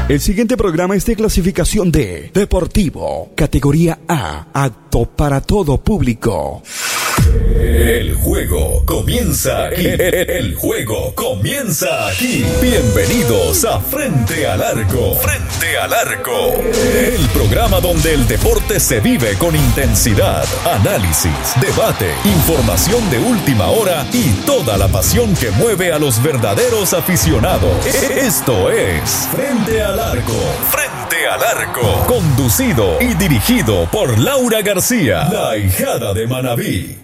El siguiente programa es de clasificación D, Deportivo, categoría A, apto para todo público. El juego comienza aquí. El juego comienza aquí. Bienvenidos a Frente al Arco. Frente al Arco. El programa donde el deporte se vive con intensidad, análisis, debate, información de última hora y toda la pasión que mueve a los verdaderos aficionados. Esto es Frente al Arco. Frente al Arco. Conducido y dirigido por Laura García, la hijada de Manabí.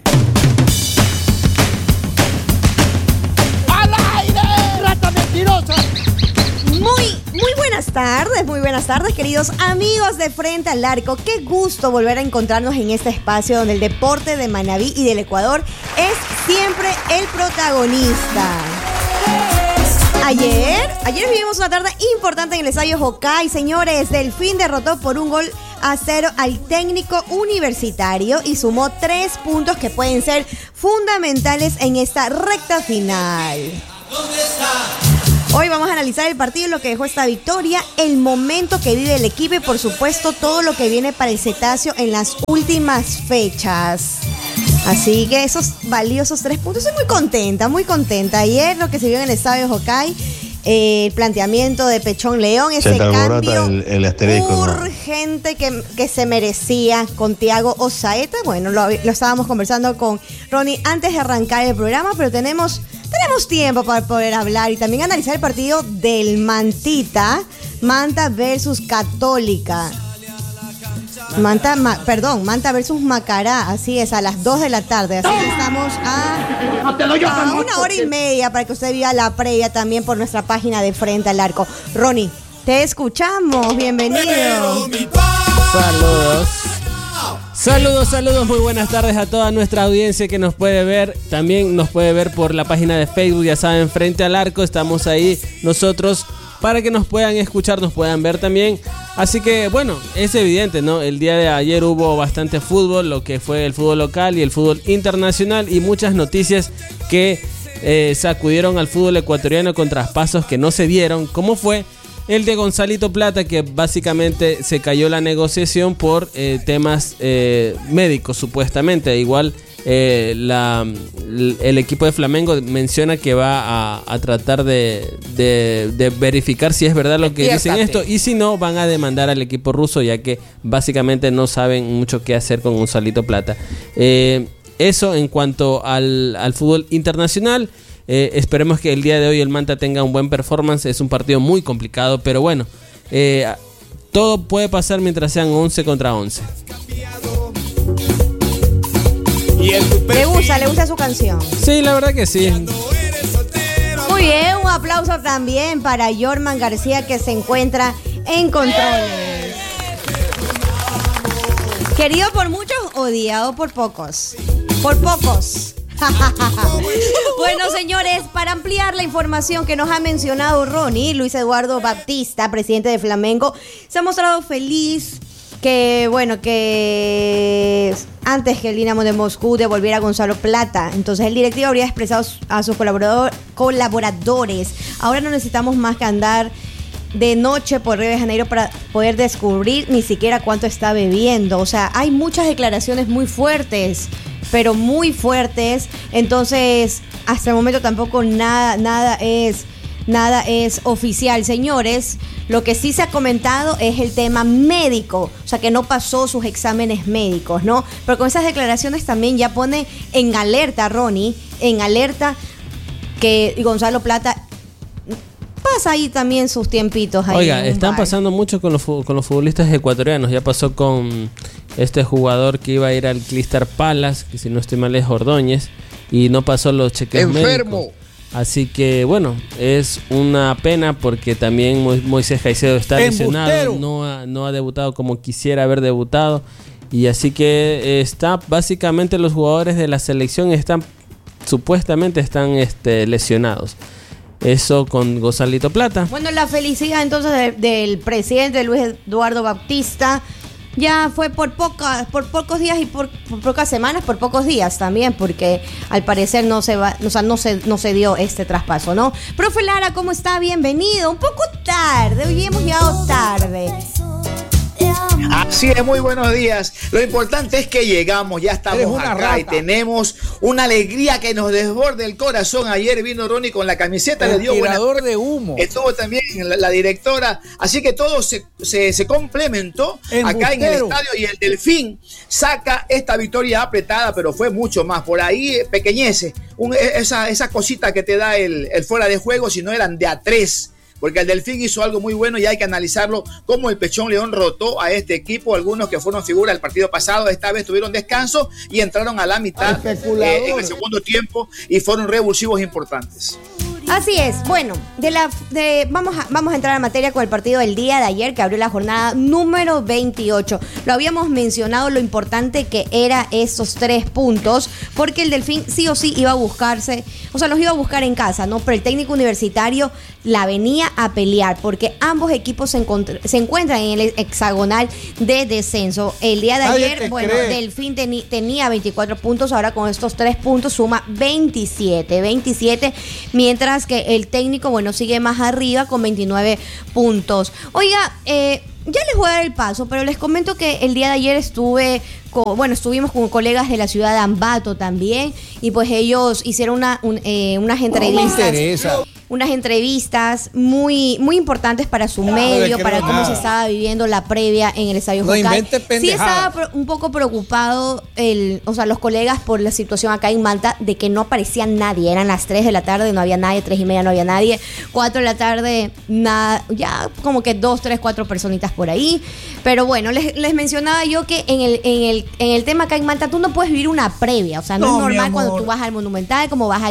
Muy buenas tardes, queridos amigos de Frente al Arco. Qué gusto volver a encontrarnos en este espacio donde el deporte de Manabí y del Ecuador es siempre el protagonista. Ayer vivimos una tarde importante en el estadio Hokkaido, señores. Delfín derrotó por 1-0 al técnico universitario y sumó 3 puntos que pueden ser fundamentales en esta recta final. ¿Dónde está? Hoy vamos a analizar el partido, lo que dejó esta victoria, el momento que vive el equipo y por supuesto todo lo que viene para el cetáceo en las últimas fechas. Así que esos valiosos 3 puntos, estoy muy contenta. Ayer lo que se vio en el estadio Hokkaido, el planteamiento de Pechón León, ese cambio el urgente que se merecía con Thiago Osaeta. Bueno, lo estábamos conversando con Ronnie antes de arrancar el programa, pero tenemos tiempo para poder hablar y también analizar el partido del Manta versus Católica. Manta versus Macará, así es, a las 2 de la tarde. Así que estamos a 1 hora y media para que usted vea la previa también por nuestra página de Frente al Arco. Ronnie, te escuchamos, bienvenido. Saludos, muy buenas tardes a toda nuestra audiencia que nos puede ver. También nos puede ver por la página de Facebook, ya saben, Frente al Arco. Estamos ahí nosotros para que nos puedan escuchar, nos puedan ver también. Así que, bueno, es evidente, ¿no? El día de ayer hubo bastante fútbol, lo que fue el fútbol local y el fútbol internacional y muchas noticias que sacudieron al fútbol ecuatoriano con traspasos que no se dieron, como fue el de Gonzalito Plata, que básicamente se cayó la negociación por temas médicos, supuestamente. Igual el equipo de Flamengo menciona que va a tratar de verificar si es verdad lo que dicen esto, y si no, van a demandar al equipo ruso, ya que básicamente no saben mucho qué hacer con Gonzalito Plata. Eso en cuanto al fútbol internacional. Esperemos que el día de hoy el Manta tenga un buen performance. Es un partido muy complicado, pero bueno, todo puede pasar mientras sean 11 contra 11. ¿Le gusta su canción? Sí, la verdad que sí. Muy bien, un aplauso también para Jorman García, que se encuentra en controles. Querido por muchos, odiado por pocos. Bueno, señores, para ampliar la información que nos ha mencionado Ronnie, Luis Eduardo Baptista, presidente de Flamengo, se ha mostrado feliz que antes que el Dinamo de Moscú devolviera a Gonzalo Plata. Entonces el directivo habría expresado a sus colaboradores: ahora no necesitamos más que andar de noche por Río de Janeiro para poder descubrir ni siquiera cuánto está bebiendo. O sea, hay muchas declaraciones muy fuertes, pero muy fuertes. Entonces, hasta el momento tampoco nada es oficial, señores. Lo que sí se ha comentado es el tema médico, o sea, que no pasó sus exámenes médicos, ¿no? Pero con esas declaraciones también ya pone en alerta, Ronnie, que Gonzalo Plata pasa ahí también sus tiempitos. Ahí. Oiga, están pasando mucho con los futbolistas ecuatorianos. Ya pasó con este jugador que iba a ir al Crystal Palace, que si no estoy mal es Ordóñez, y no pasó los chequeos médicos. Así que bueno, es una pena porque también Moisés Caicedo está lesionado, no ha debutado como quisiera haber debutado, y así que básicamente los jugadores de la selección supuestamente están lesionados. Eso con Gonzalito Plata. Bueno, la felicidad entonces del presidente Luis Eduardo Baptista ya fue por pocos días y por pocas semanas, por pocos días también, porque al parecer no se dio este traspaso, ¿no? Profe Lara, ¿cómo está? Bienvenido. Un poco tarde, hoy hemos llegado tarde. Así es, muy buenos días. Lo importante es que llegamos, ya estamos acá y tenemos una alegría que nos desborda el corazón. Ayer vino Ronnie con la camiseta, le dio tirador de humo. Estuvo también la directora, así que todo se complementó acá en el estadio, y el Delfín saca esta victoria apretada, pero fue mucho más. Por ahí pequeñece esa cosita que te da el fuera de juego, si no eran de a 3. Porque el Delfín hizo algo muy bueno y hay que analizarlo, cómo el Pechón León rotó a este equipo. Algunos que fueron figuras el partido pasado, esta vez tuvieron descanso y entraron a la mitad en el segundo tiempo y fueron revulsivos importantes. Así es. Bueno, vamos a entrar en materia con el partido del día de ayer, que abrió la jornada número 28. Lo habíamos mencionado, lo importante que era esos 3 puntos, porque el Delfín sí o sí iba a buscarse, o sea, los iba a buscar en casa, ¿no? Pero el técnico universitario la venía a pelear, porque ambos equipos se encuentran en el hexagonal de descenso. El día de ayer, Delfín tenía 24 puntos, ahora con estos 3 puntos suma 27, mientras que el técnico, sigue más arriba con 29 puntos. Oiga, ya les voy a dar el paso, pero les comento que el día de ayer estuvimos con colegas de la ciudad de Ambato también, y pues ellos hicieron unas entrevistas muy, muy importantes para su medio, para cómo se estaba viviendo la previa en el Estadio Jocal. Sí estaba un poco preocupado los colegas por la situación acá en Manta, de que no aparecía nadie. Eran las 3 de la tarde, no había nadie, 3:30 no había nadie, 4 de la tarde, nada, ya como que 2, 3, 4 personitas por ahí. Pero bueno, les mencionaba yo que en el tema acá en Manta tú no puedes vivir una previa, o sea, no es normal cuando tú vas al Monumental, como vas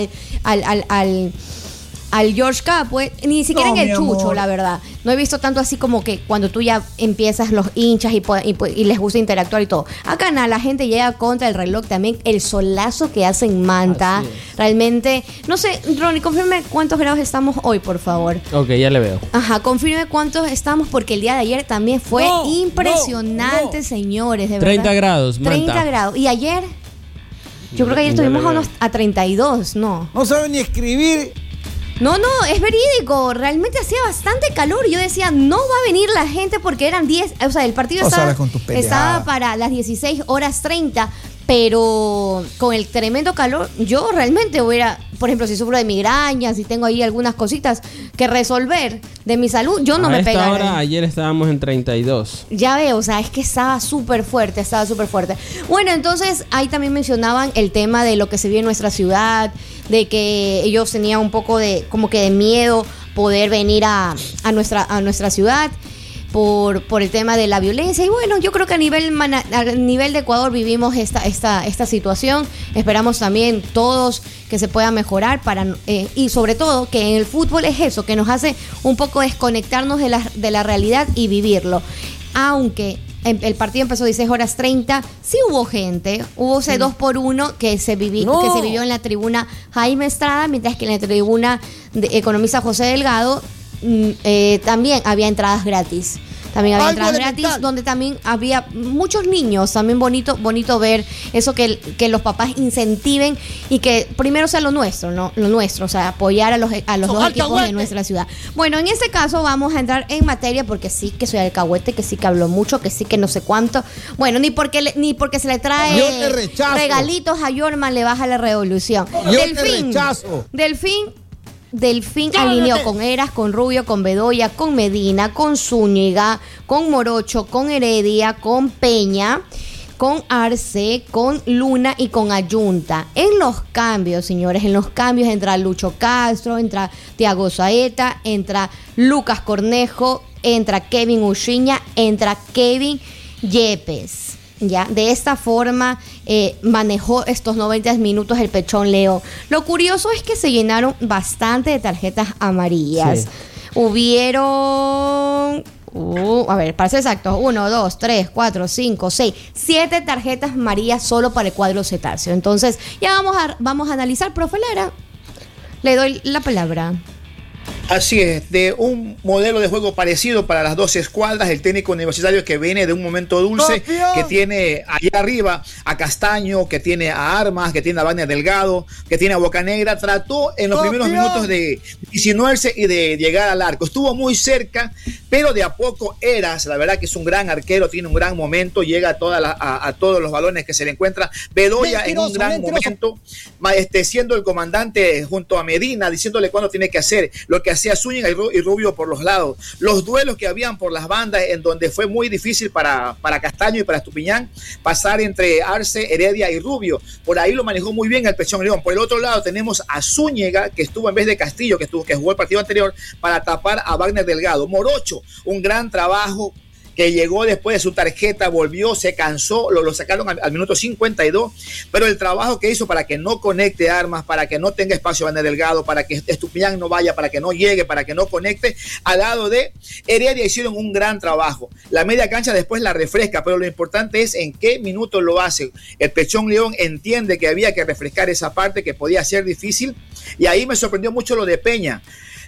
al George Cup, pues, ni siquiera en el Chucho, la verdad. No he visto tanto así como que cuando tú ya empiezas los hinchas y les gusta interactuar y todo. Acá nada, la gente llega contra el reloj también. El solazo que hace en Manta, realmente, no sé, Ronnie, confirme cuántos grados estamos hoy, por favor. Ok, ya le veo. Ajá, confirme cuántos estamos, porque el día de ayer también fue impresionante, señores, de 30 verdad. grados, Manta. 30 grados. ¿Y ayer? Yo creo que ayer estuvimos a 32, ¿no? No saben ni escribir. No, es verídico. Realmente hacía bastante calor. Yo decía, no va a venir la gente porque eran 10. O sea, el partido estaba para las 16:30. Pero con el tremendo calor, yo realmente por ejemplo, si sufro de migrañas, si tengo ahí algunas cositas que resolver de mi salud, yo no me pegara. Ayer estábamos en 32. Ya veo, o sea, es que estaba súper fuerte. Bueno, entonces ahí también mencionaban el tema de lo que se vive en nuestra ciudad, de que ellos tenían un poco de miedo poder venir a nuestra ciudad por el tema de la violencia. Y bueno, yo creo que a nivel de Ecuador vivimos esta situación. Esperamos también todos que se pueda mejorar y sobre todo que en el fútbol es eso, que nos hace un poco desconectarnos de la realidad y vivirlo. Aunque el partido empezó 16:30, sí hubo gente, hubo ese 2-1 que se vivió en la tribuna Jaime Estrada, mientras que en la tribuna de Economista José Delgado también había entradas gratis. Donde también había muchos niños. También bonito ver eso, que los papás incentiven y que primero sea lo nuestro, ¿no? Lo nuestro, o sea, apoyar a los dos equipos de nuestra ciudad. Bueno, en este caso vamos a entrar en materia, porque sí que soy alcahuete, que sí que hablo mucho, que sí que no sé cuánto. Bueno, ni porque se le trae regalitos a Yorman le baja la revolución. Delfín alineó con Eras, con Rubio, con Bedoya, con Medina, con Zúñiga, con Morocho, con Heredia, con Peña, con Arce, con Luna y con Ayunta. En los cambios, señores, entra Lucho Castro, entra Tiago Saeta, entra Lucas Cornejo, entra Kevin Uchiña, entra Kevin Yepes. Ya, de esta forma manejó estos 90 minutos el Pechón León. Lo curioso es que se llenaron bastante de tarjetas amarillas. Sí. Hubieron, para ser exactos, 1, 2, 3, 4, 5, 6, 7 tarjetas amarillas solo para el cuadro cetáceo. Entonces, ya vamos a analizar. Profe Lara, le doy la palabra. Así es, de un modelo de juego parecido para las dos escuadras, el técnico universitario que viene de un momento dulce, que tiene allá arriba a Castaño, que tiene a Armas, que tiene a Wagner Delgado, que tiene a Bocanegra, trató en los primeros minutos de insinuarse y de llegar al arco. Estuvo muy cerca, pero de a poco Eras, la verdad que es un gran arquero, tiene un gran momento, llega a todos los balones que se le encuentra. Bedoya en un gran momento, siendo el comandante junto a Medina, diciéndole cuándo tiene que hacer, lo que hacía Zúñiga y Rubio por los lados. Los duelos que habían por las bandas, en donde fue muy difícil para Castaño y para Estupiñán pasar entre Arce, Heredia y Rubio. Por ahí lo manejó muy bien el Pechón León. Por el otro lado tenemos a Zúñiga, que estuvo en vez de Castillo, que jugó el partido anterior, para tapar a Wagner Delgado. Morocho, un gran trabajo, que llegó después de su tarjeta, volvió, se cansó, lo sacaron al minuto 52, pero el trabajo que hizo para que no conecte Armas, para que no tenga espacio Wagner Delgado, para que Estupiñán no vaya, para que no llegue, para que no conecte, al lado de Heredia hicieron un gran trabajo. La media cancha después la refresca, pero lo importante es en qué minutos lo hace. El Pechón León entiende que había que refrescar esa parte, que podía ser difícil, y ahí me sorprendió mucho lo de Peña.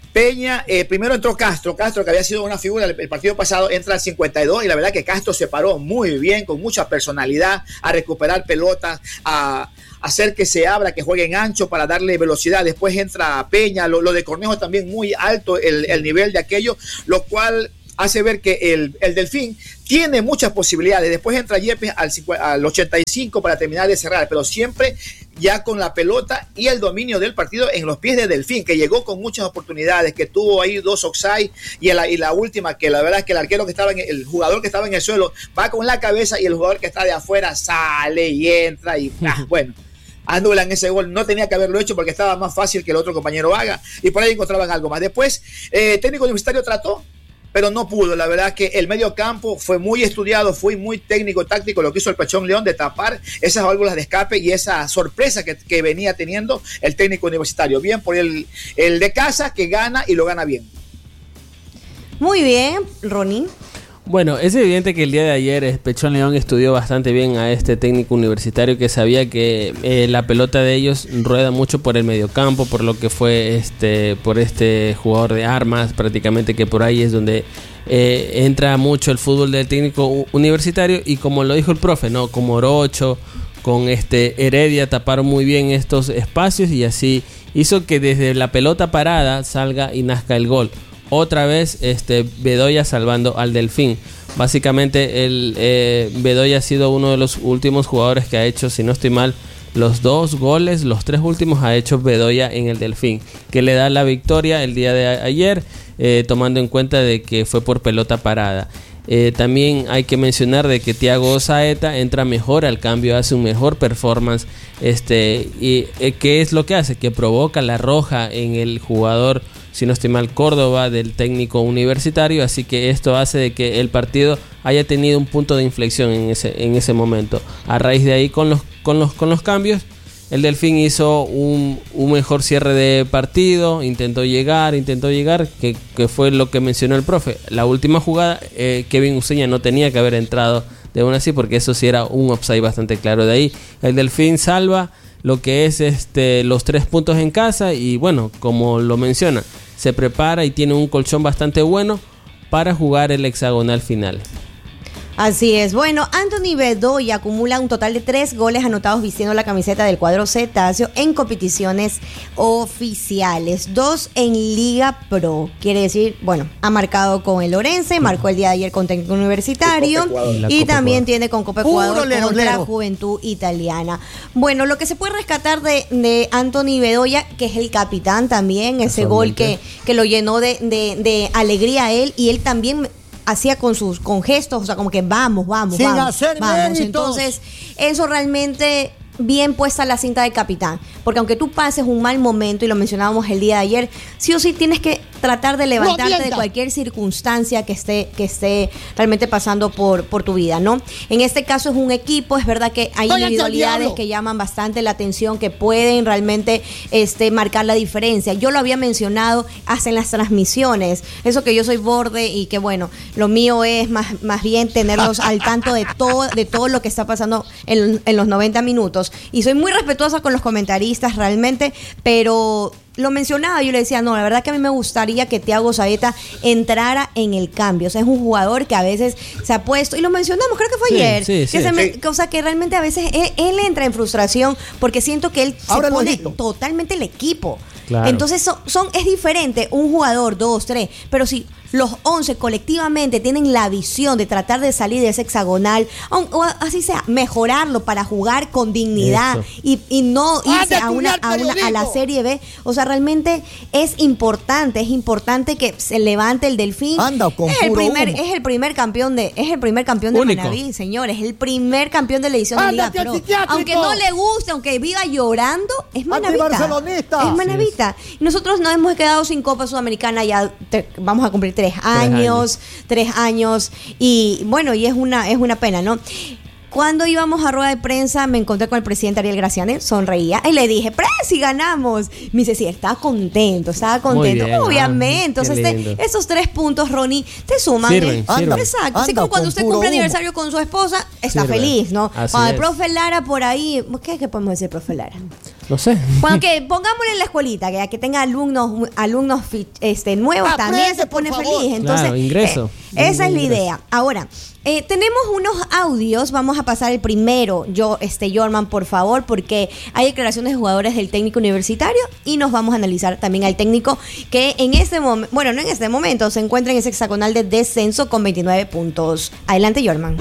Primero entró Castro, que había sido una figura el partido pasado, entra al 52 y la verdad que Castro se paró muy bien, con mucha personalidad, a recuperar pelotas, a hacer que se abra, que jueguen ancho para darle velocidad. Después entra Peña, lo de Cornejo también muy alto el nivel de aquello, lo cual hace ver que el Delfín tiene muchas posibilidades. Después entra Yepes al 85 para terminar de cerrar, pero siempre ya con la pelota y el dominio del partido en los pies de Delfín, que llegó con muchas oportunidades, que tuvo ahí 2 offside y la última, que la verdad es que el jugador que estaba en el suelo va con la cabeza y el jugador que está de afuera sale y entra y bueno. Anulan ese gol, no tenía que haberlo hecho porque estaba más fácil que el otro compañero haga, y por ahí encontraban algo más. Después, técnico universitario trató, pero no pudo. La verdad que el medio campo fue muy estudiado, fue muy técnico, táctico lo que hizo el Pechón León, de tapar esas válvulas de escape y esa sorpresa que venía teniendo el técnico universitario. Bien por el de casa, que gana y lo gana bien. Muy bien, Ronnie. Bueno, es evidente que el día de ayer Pechón León estudió bastante bien a este técnico universitario, que sabía que la pelota de ellos rueda mucho por el mediocampo, por lo que fue por este jugador de Armas, prácticamente, que por ahí es donde entra mucho el fútbol del técnico universitario. Y como lo dijo el profe, ¿no? Con Morocho, con Heredia, taparon muy bien estos espacios y así hizo que desde la pelota parada salga y nazca el gol. Otra vez Bedoya salvando al Delfín. Básicamente Bedoya ha sido uno de los últimos jugadores que ha hecho, si no estoy mal, los 2 goles, los 3 últimos ha hecho Bedoya en el Delfín, que le da la victoria el día de ayer, tomando en cuenta de que fue por pelota parada. También hay que mencionar de que Thiago Saeta entra mejor al cambio, hace un mejor performance, y ¿qué es lo que hace? Que provoca la roja en el jugador, si no estoy mal, Córdoba, del técnico universitario. Así que esto hace de que el partido haya tenido un punto de inflexión en ese momento. A raíz de ahí, con los cambios, el Delfín hizo un mejor cierre de partido, intentó llegar, que fue lo que mencionó el profe. La última jugada, Kevin Useña no tenía que haber entrado de una así, porque eso sí era un offside bastante claro. De ahí el Delfín salva lo que es los 3 puntos en casa, y bueno, como lo menciona, se prepara y tiene un colchón bastante bueno para jugar el hexagonal final. Así es. Bueno, Anthony Bedoya acumula un total de 3 goles anotados vistiendo la camiseta del cuadro cetáceo en competiciones oficiales, 2 en Liga Pro. Quiere decir, bueno, ha marcado con el Orense, marcó el día de ayer con Técnico Universitario y también tiene con Copa Ecuador contra la Juventud Italiana. Bueno, lo que se puede rescatar de Anthony Bedoya, que es el capitán también, ese gol que lo llenó de alegría a él, y él también hacía con gestos, o sea, como que vamos. Entonces, eso realmente bien puesta la cinta de capitán, porque aunque tú pases un mal momento, y lo mencionábamos el día de ayer, sí o sí tienes que tratar de levantarte de cualquier circunstancia que esté realmente pasando por tu vida, ¿no? En este caso es un equipo, es verdad que hay individualidades que llaman bastante la atención, que pueden realmente marcar la diferencia. Yo lo había mencionado hasta en las transmisiones, eso que yo soy borde y que bueno, lo mío es más bien tenerlos al tanto de todo lo que está pasando en los 90 minutos, y soy muy respetuosa con los comentaristas realmente, pero lo mencionaba, yo le decía, no, la verdad que a mí me gustaría que Thiago Saeta entrara en el cambio. O sea, es un jugador que a veces se ha puesto, y lo mencionamos, creo que fue ayer, o sea, que realmente a veces él entra en frustración porque siento que él se pone totalmente el equipo. Claro. Entonces es diferente un jugador, 2, 3, pero si los 11 colectivamente tienen la visión de tratar de salir de ese hexagonal, o así sea, mejorarlo para jugar con dignidad y no irse a la Serie B. O sea, realmente es importante que se levante el Delfín. Es el primer campeón de Manaví, señores, el primer campeón de la edición de Liga Pro. Aunque no le guste, aunque viva llorando, es manavita. Nosotros nos hemos quedado sin Copa Sudamericana, ya vamos a cumplir 3 años, y bueno, y es una pena, ¿no? Cuando íbamos a rueda de prensa, me encontré con el presidente Ariel Graciani, sonreía, y le dije, si ganamos. Me dice, sí, estaba contento. Bien, obviamente. Entonces, esos 3 puntos, Ronnie, te suman. Sirven. Exacto. Así como cuando usted cumple aniversario con su esposa, está feliz, ¿no? Cuando el profe Lara por ahí, ¿qué podemos decir, profe Lara? No sé. Bueno, que pongámosle en la escuelita, que tenga alumnos nuevos, también se pone feliz. Entonces, claro, ingreso. Esa es la idea. Ahora, tenemos unos audios, vamos a pasar el primero, Jorman, por favor, porque hay declaraciones de jugadores del técnico universitario y nos vamos a analizar también al técnico que en este momento, bueno, no en este momento, se encuentra en ese hexagonal de descenso con 29 puntos. Adelante, Jorman.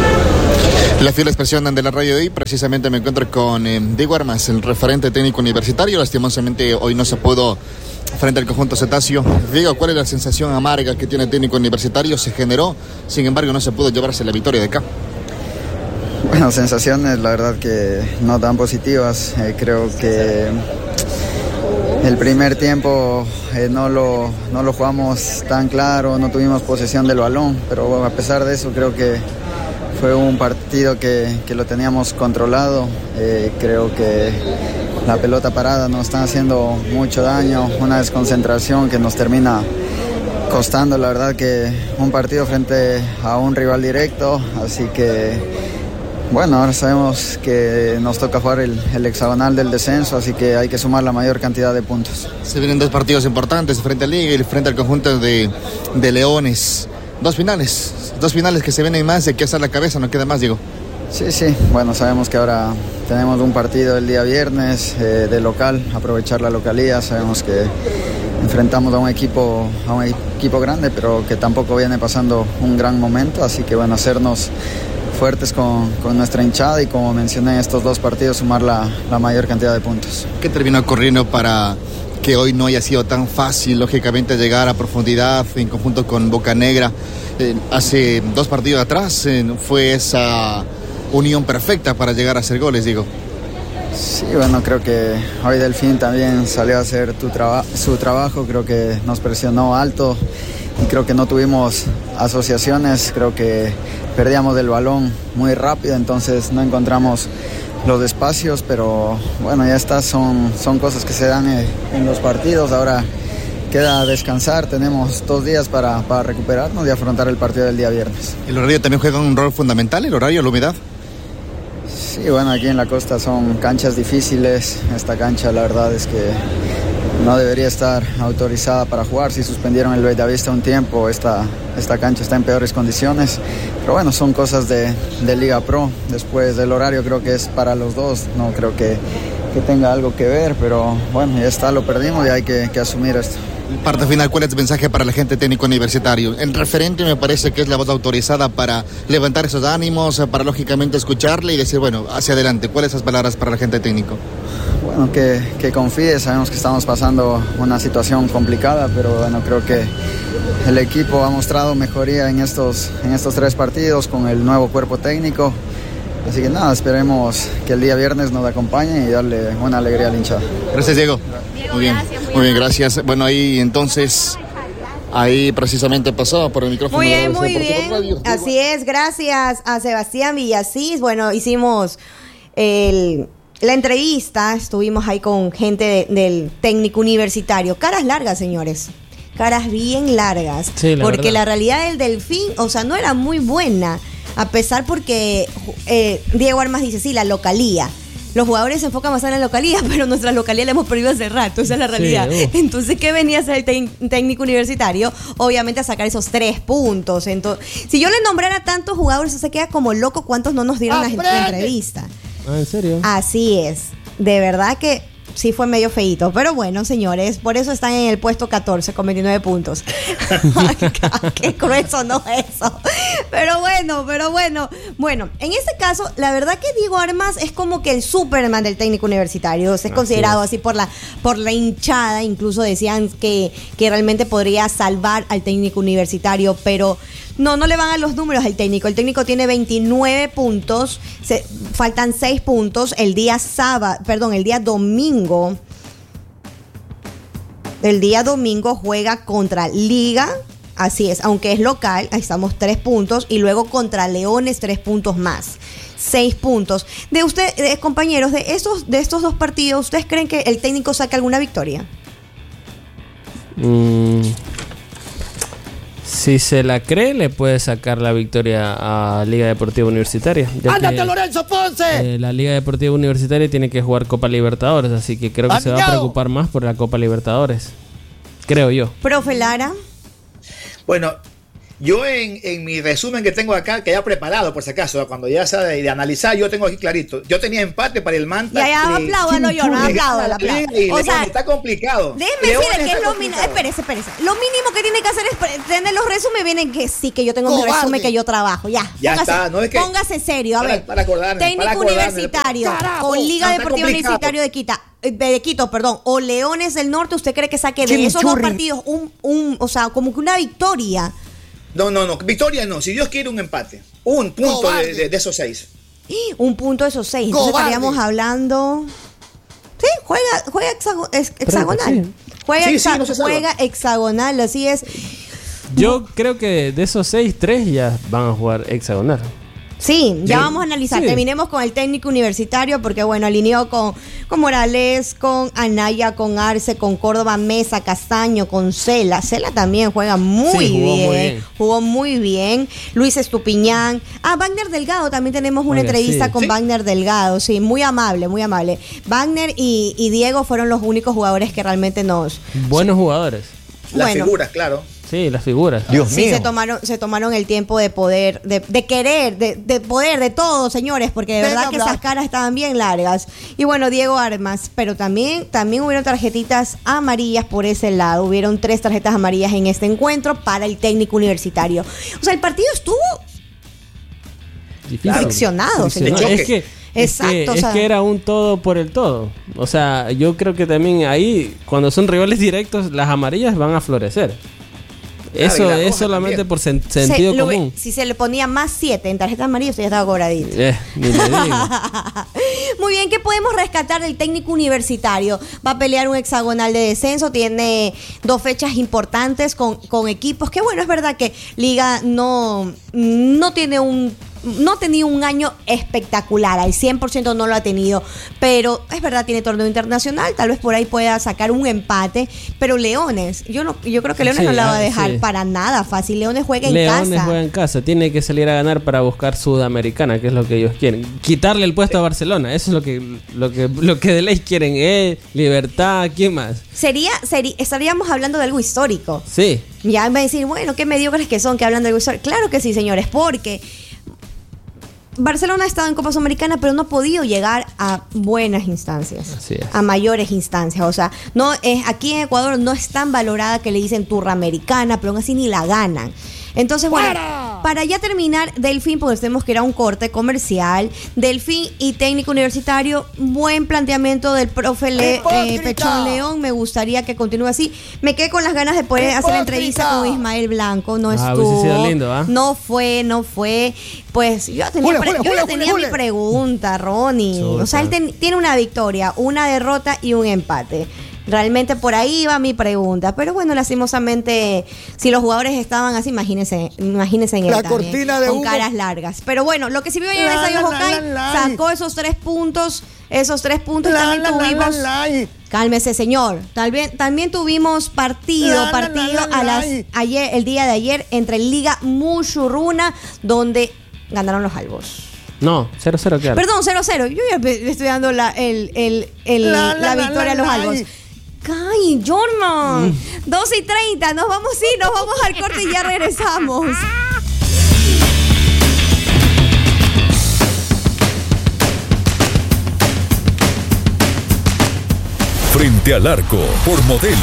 La fiel expresión de la radio de hoy, precisamente me encuentro con Diego Armas, el referente técnico universitario. Lastimosamente hoy no se pudo frente al conjunto cetáceo. Diego, ¿cuál es la sensación amarga que tiene el técnico universitario? Se generó, sin embargo no se pudo llevarse la victoria de acá. Bueno, sensaciones la verdad que no tan positivas. Creo que el primer tiempo no lo jugamos tan claro, no tuvimos posesión del balón, pero bueno, a pesar de eso creo que fue un partido que lo teníamos controlado. Creo que la pelota parada nos está haciendo mucho daño, una desconcentración que nos termina costando, la verdad, que un partido frente a un rival directo. Así que, bueno, ahora sabemos que nos toca jugar el hexagonal del descenso, así que hay que sumar la mayor cantidad de puntos. Se vienen 2 partidos importantes frente a Liga y frente al conjunto de Leones. 2 finales que se vienen más, de que hacer la cabeza, no queda más, Diego. Sí, bueno, sabemos que ahora tenemos un partido el día viernes de local, aprovechar la localía. Sabemos que enfrentamos a un equipo grande, pero que tampoco viene pasando un gran momento, así que bueno, hacernos fuertes con nuestra hinchada y, como mencioné, en estos 2 partidos sumar la mayor cantidad de puntos. ¿Qué terminó ocurriendo para que hoy no haya sido tan fácil, lógicamente, llegar a profundidad en conjunto con Boca Negra? Hace 2 partidos atrás fue esa unión perfecta para llegar a hacer goles, digo. Sí, bueno, creo que hoy Delfín también salió a hacer su trabajo. Creo que nos presionó alto y creo que no tuvimos asociaciones. Creo que perdíamos el balón muy rápido, entonces no encontramos los espacios, pero bueno, ya está, son cosas que se dan en los partidos. Ahora queda descansar, tenemos 2 días para recuperarnos y afrontar el partido del día viernes. ¿El horario también juega un rol fundamental, el horario, la humedad? Sí, bueno, aquí en la costa son canchas difíciles. Esta cancha, la verdad es que no debería estar autorizada para jugar. Si suspendieron el Bellavista un tiempo, esta cancha está en peores condiciones. Pero bueno, son cosas de Liga Pro. Después del horario creo que es para los 2. No creo que tenga algo que ver, pero bueno, ya está, lo perdimos y hay que asumir esto. Parte final, ¿cuál es el mensaje para la gente técnico universitario? El referente me parece que es la voz autorizada para levantar esos ánimos, para lógicamente escucharle y decir, bueno, hacia adelante. ¿Cuáles son esas palabras para la gente técnico? Bueno, que confíe. Sabemos que estamos pasando una situación complicada, pero bueno, creo que el equipo ha mostrado mejoría en estos 3 partidos con el nuevo cuerpo técnico. Así que nada, esperemos que el día viernes nos acompañe y darle una alegría al hinchado. Gracias, Diego. Muy bien, muy bien, gracias. Bueno, ahí entonces, ahí precisamente pasaba por el micrófono. Muy bien. Así es, gracias a Sebastián Villasís. Bueno, hicimos la entrevista, estuvimos ahí con gente del técnico universitario. Caras largas, señores. Caras bien largas. Sí, porque la realidad del Delfín, o sea, no era muy buena. A pesar porque Diego Armas dice, sí, la localía. los jugadores se enfocan más en la localidad, pero nuestra localidad la hemos perdido hace rato, esa es la realidad. Entonces, ¿qué venía a hacer el técnico universitario? Obviamente a sacar esos 3 puntos. Entonces, si yo le nombrara tantos jugadores, se queda como loco cuántos no nos dieron la entrevista. ¿En serio? Así es. De verdad que sí fue medio feíto. Pero bueno, señores, por eso están en el puesto 14 con 29 puntos. Qué cruel sonó eso. Pero bueno. Bueno, en este caso, la verdad que Diego Armas es como que el Superman del técnico universitario. Es considerado así por la hinchada. Incluso decían que realmente podría salvar al técnico universitario, pero no le van a los números al técnico. El técnico tiene 29 puntos, faltan 6 puntos. El día domingo. El día domingo juega contra Liga, así es, aunque es local, ahí estamos 3 puntos, y luego contra Leones 3 puntos más. 6 puntos. De ustedes, compañeros, de estos 2 partidos, ¿ustedes creen que el técnico saque alguna victoria? Si se la cree, le puede sacar la victoria a Liga Deportiva Universitaria. ¡Ándate, Lorenzo Ponce! La Liga Deportiva Universitaria tiene que jugar Copa Libertadores, así que creo que se va a preocupar más por la Copa Libertadores. Creo yo. Profe Lara. Bueno, yo en mi resumen que tengo acá, que ya preparado por si acaso, cuando ya sabe de analizar, yo tengo aquí clarito. Yo tenía empate para el Manta. Ya, apláudalo yo, no aplaudo. O sea, está complicado. Déjeme decirle que es lo mínimo. Espérese. Lo mínimo que tiene que hacer es tener los resúmenes. Vienen que sí, que yo tengo mi resumen, que yo trabajo. Ya está. No es que, póngase serio. A ver, técnico universitario con Liga Deportiva Universitario de Quito, o Leones del Norte. ¿Usted cree que saque de esos 2 partidos o sea, como que una victoria? No, victoria no. Si Dios quiere, un empate. Un punto de esos 6. Un punto de esos 6. Entonces estaríamos hablando. Sí, juega hexagonal. Juega hexagonal, así es. Yo creo que de esos 6, 3 ya van a jugar hexagonal. Sí, ya vamos a analizar. Terminemos con el técnico universitario, porque bueno, alineó con Morales, con Anaya, con Arce, con Córdoba, Mesa, Castaño, con Cela. Cela también juega muy bien. Jugó muy bien. Luis Estupiñán. Wagner Delgado, también tenemos una entrevista con Wagner Delgado. Sí, muy amable. Wagner y Diego fueron los únicos jugadores que realmente buenos jugadores. Las figuras, claro. Sí, las figuras. Dios mío. Se tomaron el tiempo de poder, de querer, de poder, de todo, señores, porque de verdad que esas caras estaban bien largas. Y bueno, Diego Armas, pero también hubieron tarjetitas amarillas por ese lado. Hubieron 3 tarjetas amarillas en este encuentro para el técnico universitario. O sea, el partido estuvo friccionado, señor. Es que era un todo por el todo. O sea, yo creo que también ahí, cuando son rivales directos, las amarillas van a florecer. Eso es solamente también por sentido común. Si se le ponía más 7 en tarjeta amarilla, usted ya estaba cobradito. Ni le digo. Muy bien, ¿qué podemos rescatar del técnico universitario? Va a pelear un hexagonal de descenso, tiene 2 fechas importantes con equipos que, bueno, es verdad que Liga no tenía un año espectacular, al 100% no lo ha tenido, pero es verdad, tiene torneo internacional, tal vez por ahí pueda sacar un empate, pero Leones, yo creo que Leones no la va a dejar para nada fácil. Leones juega en casa, tiene que salir a ganar para buscar Sudamericana, que es lo que ellos quieren, quitarle el puesto a Barcelona, eso es lo que de ley quieren, libertad, ¿quién más? Estaríamos hablando de algo histórico. Sí. Ya me va a decir, bueno, qué mediocres que son que hablan de algo histórico. Claro que sí, señores, porque Barcelona ha estado en Copa Sudamericana, pero no ha podido llegar a buenas instancias, a mayores instancias. O sea, aquí en Ecuador no es tan valorada que le dicen turra americana, pero aún así ni la ganan. Entonces, bueno, para ya terminar, Delfín, porque sabemos que era un corte comercial, Delfín y técnico universitario, buen planteamiento del profe Pechón León, me gustaría que continúe así. Me quedé con las ganas de poder hacer la entrevista con Ismael Blanco, no estuvo, sido lindo, no fue, pues yo ya tenía mi pregunta, Ronnie. O sea, él tiene una victoria, una derrota y un empate. Realmente por ahí va mi pregunta. Pero bueno, lastimosamente, si los jugadores estaban así, imagínense en él la también, cortina de con humo, caras largas. Pero bueno, lo que sí vio en el Estadio Hokkaido, sacó esos 3 puntos. Y también tuvimos... Cálmese, señor. También tuvimos partido el día de ayer entre Liga Mushurruna, donde ganaron los albos. No, 0-0 claro. Perdón, 0-0. Yo ya le estoy dando la victoria a los Albos. ¡Ay, Jorman! 12:30, nos vamos al corte y ya regresamos. Frente al Arco por Modelo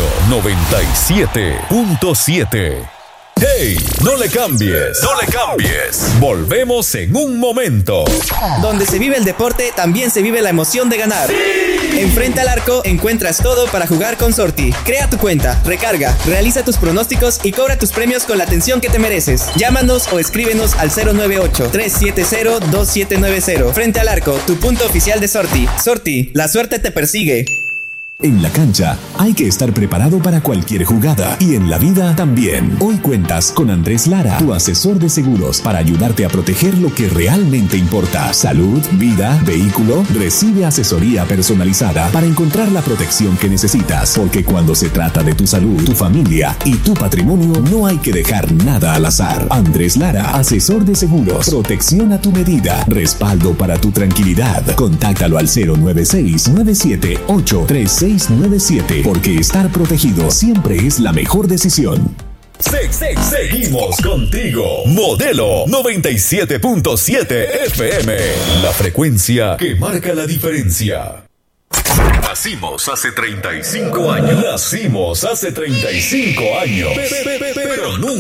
97.7. ¡Hey! ¡No le cambies! ¡No le cambies! Volvemos en un momento. Donde se vive el deporte, también se vive la emoción de ganar. ¡Sí! En Frente al Arco encuentras todo para jugar con Sorti. Crea tu cuenta, recarga, realiza tus pronósticos y cobra tus premios con la atención que te mereces. Llámanos o escríbenos al 098-370-2790. Frente al Arco, tu punto oficial de Sorti. Sorti, la suerte te persigue. En la cancha hay que estar preparado para cualquier jugada y en la vida también. Hoy cuentas con Andrés Lara, tu asesor de seguros, para ayudarte a proteger lo que realmente importa. Salud, vida, vehículo. Recibe asesoría personalizada para encontrar la protección que necesitas. Porque cuando se trata de tu salud, tu familia y tu patrimonio, no hay que dejar nada al azar. Andrés Lara, asesor de seguros. Protección a tu medida. Respaldo para tu tranquilidad. Contáctalo al 096-978-3697. Porque estar protegido siempre es la mejor decisión. Seguimos contigo. Modelo 97.7 FM. La frecuencia que marca la diferencia. Nacimos hace 35 años. Pero nunca